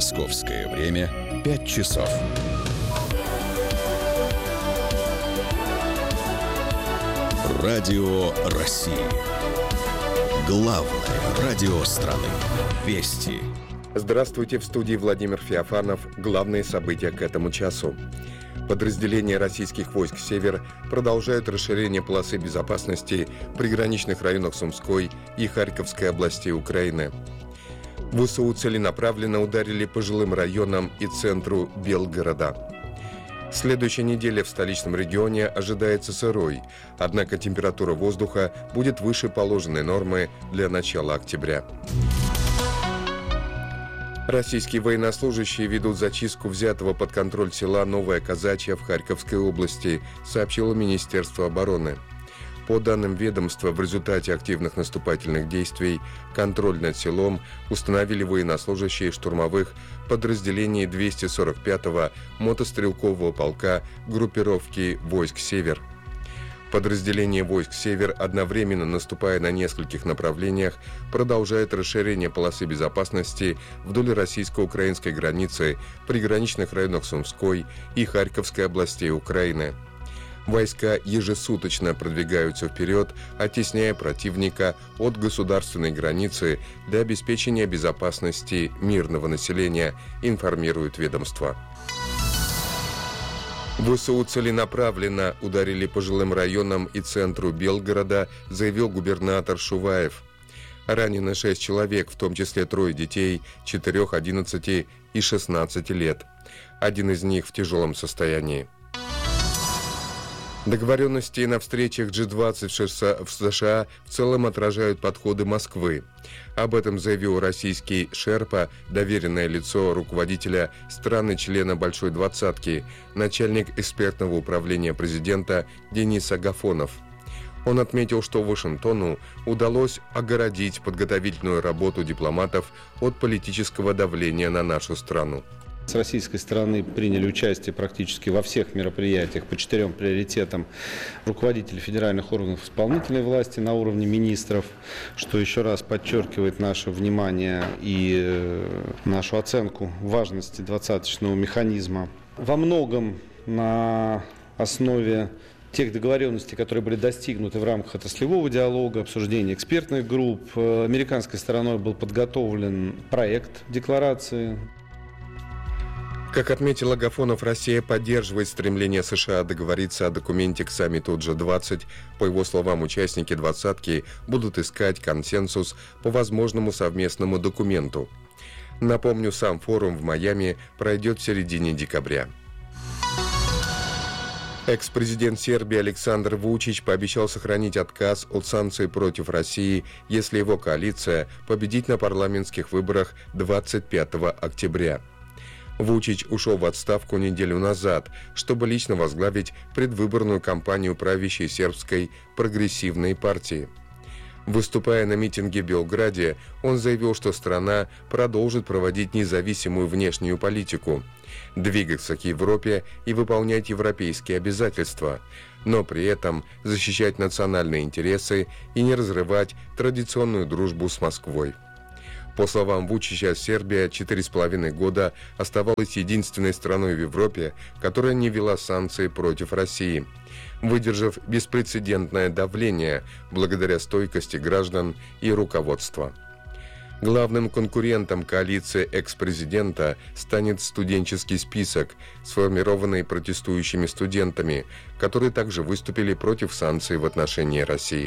Московское время 5 часов. Радио России. Главное радио страны. Вести. Здравствуйте, в студии Владимир Феофанов. Главные события к этому часу. Подразделения российских войск «Север» продолжают расширение полосы безопасности в приграничных районах Сумской и Харьковской областей Украины. ВСУ целенаправленно ударили по жилым районам и центру Белгорода. Следующая неделя в столичном регионе ожидается сырой, однако температура воздуха будет выше положенной нормы для начала октября. Российские военнослужащие ведут зачистку взятого под контроль села Новая Казачья в Харьковской области, сообщило Министерство обороны. По данным ведомства, в результате активных наступательных действий контроль над селом установили военнослужащие штурмовых подразделений 245-го мотострелкового полка группировки войск «Север». Подразделение войск «Север», одновременно наступая на нескольких направлениях, продолжает расширение полосы безопасности вдоль российско-украинской границы в приграничных районах Сумской и Харьковской областей Украины. Войска ежесуточно продвигаются вперед, оттесняя противника от государственной границы для обеспечения безопасности мирного населения, информирует ведомство. ВСУ целенаправленно ударили по жилым районам и центру Белгорода, заявил губернатор Шуваев. Ранены 6 человек, в том числе 3 детей, 4, 11 и 16 лет. Один из них в тяжелом состоянии. Договоренности на встречах G20 в США в целом отражают подходы Москвы. Об этом заявил российский шерпа, доверенное лицо руководителя страны-члена Большой Двадцатки, начальник экспертного управления президента Денис Агафонов. Он отметил, что Вашингтону удалось огородить подготовительную работу дипломатов от политического давления на нашу страну. С российской стороны приняли участие практически во всех мероприятиях по 4 приоритетам руководители федеральных органов исполнительной власти на уровне министров, что еще раз подчеркивает наше внимание и нашу оценку важности двадцаточного механизма. Во многом на основе тех договоренностей, которые были достигнуты в рамках отраслевого диалога, обсуждения экспертных групп, американской стороной был подготовлен проект декларации. Как отметил Агафонов, Россия поддерживает стремление США договориться о документе к саммиту G20. По его словам, участники «двадцатки» будут искать консенсус по возможному совместному документу. Напомню, сам форум в Майами пройдет в середине декабря. Экс-президент Сербии Александр Вучич пообещал сохранить отказ от санкций против России, если его коалиция победит на парламентских выборах 25 октября. Вучич ушел в отставку неделю назад, чтобы лично возглавить предвыборную кампанию правящей сербской прогрессивной партии. Выступая на митинге в Белграде, он заявил, что страна продолжит проводить независимую внешнюю политику, двигаться к Европе и выполнять европейские обязательства, но при этом защищать национальные интересы и не разрывать традиционную дружбу с Москвой. По словам Вучича, Сербия 4,5 года оставалась единственной страной в Европе, которая не ввела санкции против России, выдержав беспрецедентное давление благодаря стойкости граждан и руководства. Главным конкурентом коалиции экс-президента станет студенческий список, сформированный протестующими студентами, которые также выступили против санкций в отношении России.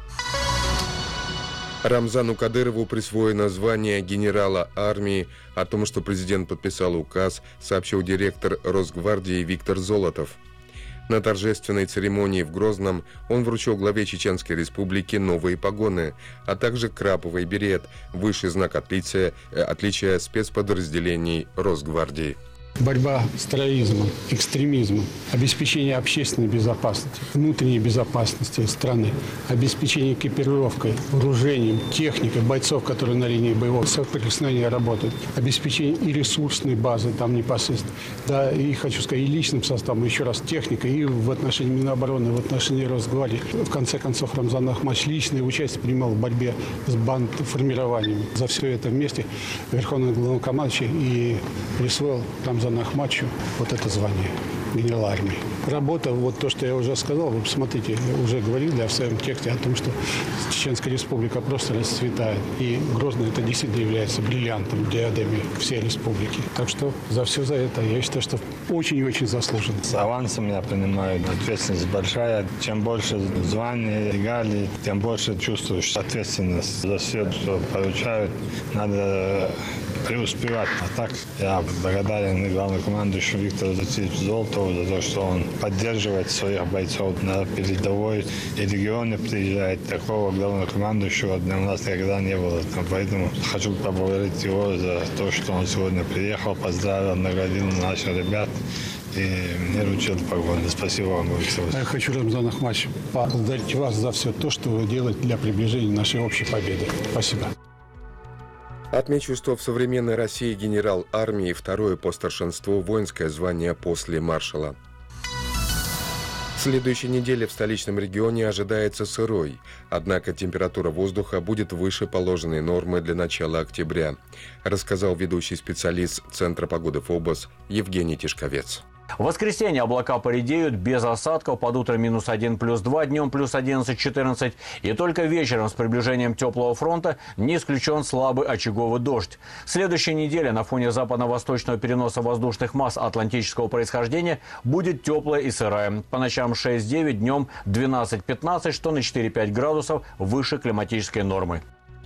Рамзану Кадырову присвоено звание генерала армии. О том, что президент подписал указ, сообщил директор Росгвардии Виктор Золотов. На торжественной церемонии в Грозном он вручил главе Чеченской Республики новые погоны, а также краповый берет, высший знак отличия спецподразделений Росгвардии. Борьба с терроризмом, экстремизмом, обеспечение общественной безопасности, внутренней безопасности страны, обеспечение экипировкой, вооружением, техникой бойцов, которые на линии боевого соприкосновения работают, обеспечение и ресурсной базы там непосредственно, да, и хочу сказать, и личным составом, еще раз, техникой, и в отношении Минобороны, в отношении Росгвардии. В конце концов, Рамзан Ахматович личное участие принимал в борьбе с бандформированием. За все это вместе Верховный главнокомандующий и присвоил Рамзану Ахматовичу вот это звание генерала армии. Работа, вот то, что я уже сказал, вы посмотрите, уже говорил я в своем тексте о том, что Чеченская республика просто расцветает. И Грозный это действительно является бриллиантом диадемы всей республики. Так что за все за это, я считаю, что очень и очень заслуженно. С авансом я понимаю, ответственность большая. Чем больше званий, регалий, тем больше чувствуешь ответственность за все, что получают. Надо преуспевать. А так я благодарен главнокомандующему Виктору Васильевичу Золотову за то, что он поддерживает своих бойцов на передовой. И регионы приезжает. Такого главнокомандующего у нас никогда не было. Поэтому хочу поблагодарить его за то, что он сегодня приехал, поздравил, наградил наших ребят. И мне вручил погоны. Спасибо вам, Виктор. Я хочу, Рамзан Ахматович, поблагодарить вас за все то, что вы делаете для приближения нашей общей победы. Спасибо. Отмечу, что в современной России генерал армии второе по старшинству воинское звание после маршала. В следующей неделе в столичном регионе ожидается сырой, однако температура воздуха будет выше положенной нормы для начала октября, рассказал ведущий специалист Центра погоды ФОБОС Евгений Тишковец. В воскресенье облака поредеют без осадков, под утро -1, +2, днем +11, 14. И только вечером с приближением теплого фронта не исключен слабый очаговый дождь. Следующая неделя на фоне западно-восточного переноса воздушных масс атлантического происхождения будет теплая и сырая. По ночам 6-9, днем 12-15, что на 4-5 градусов выше климатической нормы.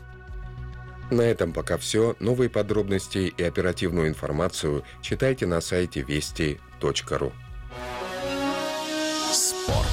На этом пока все. Новые подробности и оперативную информацию читайте на сайте вести.ру. Спорт.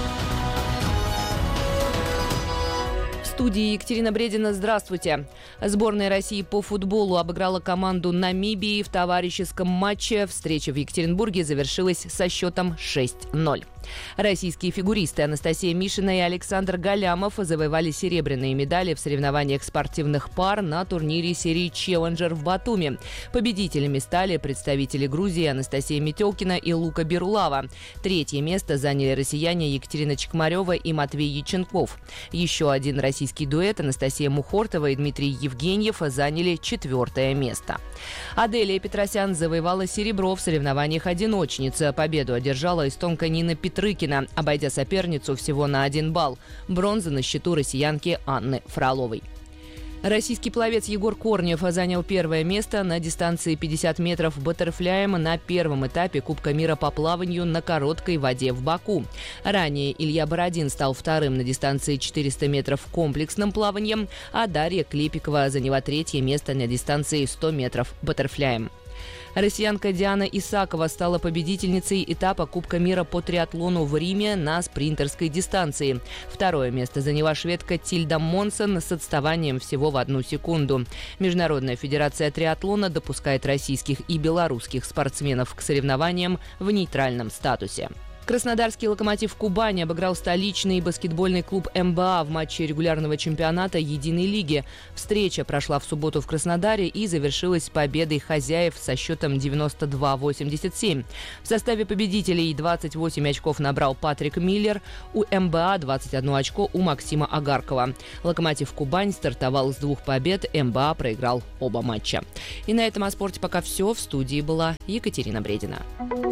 В студии Екатерина Бредина. Здравствуйте. Сборная России по футболу обыграла команду Намибии в товарищеском матче. Встреча в Екатеринбурге завершилась со счетом 6-0. Российские фигуристы Анастасия Мишина и Александр Галямов завоевали серебряные медали в соревнованиях спортивных пар на турнире серии «Челленджер» в Батуми. Победителями стали представители Грузии Анастасия Метелкина и Лука Берулава. Третье место заняли россияне Екатерина Чекмарева и Матвей Яченков. Еще один российский дуэт Анастасия Мухортова и Дмитрий Евгеньев заняли четвертое место. Аделия Петросян завоевала серебро в соревнованиях одиночниц. Победу одержала эстонка Нина Петрыкина, обойдя соперницу всего на 1 балл. Бронза на счету россиянки Анны Фроловой. Российский пловец Егор Корнев занял первое место на дистанции 50 метров баттерфляем на первом этапе Кубка мира по плаванию на короткой воде в Баку. Ранее Илья Бородин стал вторым на дистанции 400 метров комплексным плаванием, а Дарья Клепикова заняла третье место на дистанции 100 метров баттерфляем. Россиянка Диана Исакова стала победительницей этапа Кубка мира по триатлону в Риме на спринтерской дистанции. Второе место заняла шведка Тильда Монсон с отставанием всего в 1 секунду. Международная федерация триатлона допускает российских и белорусских спортсменов к соревнованиям в нейтральном статусе. Краснодарский «Локомотив» Кубани обыграл столичный баскетбольный клуб МБА в матче регулярного чемпионата Единой лиги. Встреча прошла в субботу в Краснодаре и завершилась победой хозяев со счетом 92-87. В составе победителей 28 очков набрал Патрик Миллер, у МБА 21 очко у Максима Агаркова. «Локомотив» Кубань стартовал с 2 побед, МБА проиграл оба матча. И на этом о спорте пока все. В студии была Екатерина Бредина.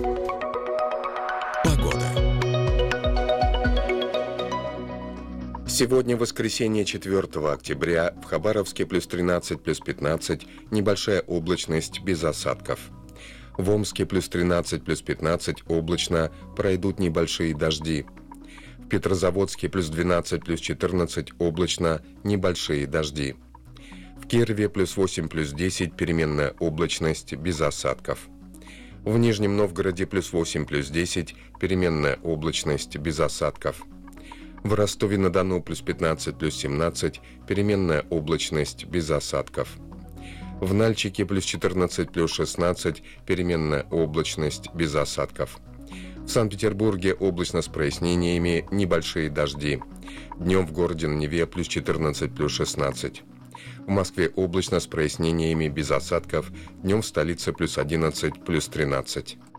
Сегодня воскресенье 4 октября, в Хабаровске +13, +15, небольшая облачность без осадков. В Омске +13, +15, облачно, пройдут небольшие дожди. В Петрозаводске +12, +14, облачно, небольшие дожди. В Кирове +8, +10, переменная облачность без осадков. В Нижнем Новгороде +8, +10, переменная облачность без осадков. В Ростове-на-Дону +15, +17, переменная облачность без осадков. В Нальчике плюс 14, плюс 16, переменная облачность, без осадков. В Санкт-Петербурге облачно с прояснениями, небольшие дожди. Днем в городе на Неве плюс 14, плюс 16. В Москве облачно с прояснениями, без осадков. Днем в столице плюс 11, плюс 13.